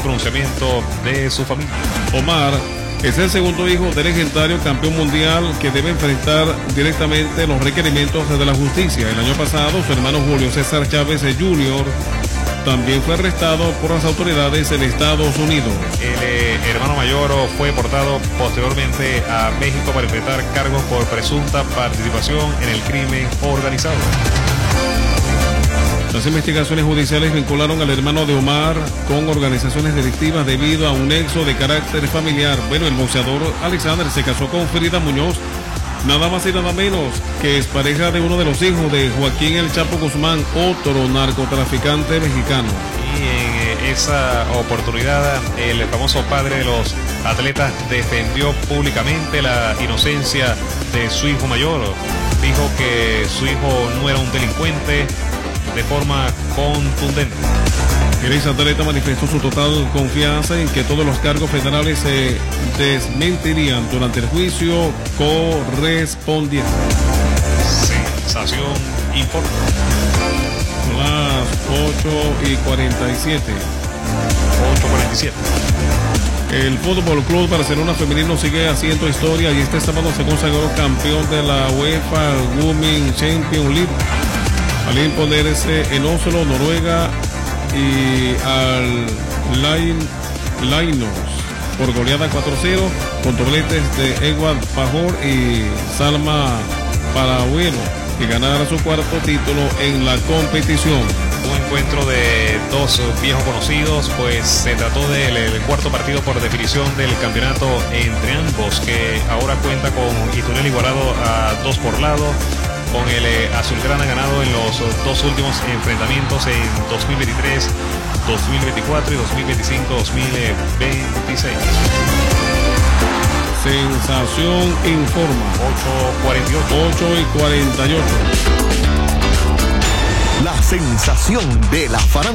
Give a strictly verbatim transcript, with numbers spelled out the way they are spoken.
pronunciamiento de su familia. Omar es el segundo hijo del legendario campeón mundial que debe enfrentar directamente los requerimientos de la justicia. El año pasado, su hermano Julio César Chávez junior también fue arrestado por las autoridades en Estados Unidos. El eh, hermano mayor fue deportado posteriormente a México para enfrentar cargos por presunta participación en el crimen organizado. Las investigaciones judiciales vincularon al hermano de Omar con organizaciones delictivas debido a un nexo de carácter familiar. Bueno, el boxeador Alexander se casó con Frida Muñoz, nada más y nada menos que es pareja de uno de los hijos de Joaquín El Chapo Guzmán, otro narcotraficante mexicano. Y en eh, esa oportunidad, el famoso padre de los atletas defendió públicamente la inocencia de su hijo mayor. Dijo que su hijo no era un delincuente de forma contundente. El exatleta manifestó su total confianza en que todos los cargos federales se desmentirían durante el juicio correspondiente. Sensación informa. Las ocho y cuarenta y siete. ocho cuarenta y siete. El Fútbol Club Barcelona Femenino sigue haciendo historia y este sábado se consagró campeón de la UEFA Women's Champions League al imponerse en Oslo, Noruega, y al Lainos por goleada cuatro cero con dobletes de Edward Pajor y Salma Parabueno, que ganará su cuarto título en la competición. Un encuentro de dos viejos conocidos, pues se trató del el cuarto partido por definición del campeonato entre ambos, que ahora cuenta con Itunel igualado a dos por lado, con el eh, azulgrana ganado en los dos últimos enfrentamientos en dos mil veintitrés, dos mil veinticuatro y dos mil veinticinco, dos mil veintiséis. Sensación informa. ocho cuarenta y ocho. ocho y cuarenta y ocho. La sensación de la farándula.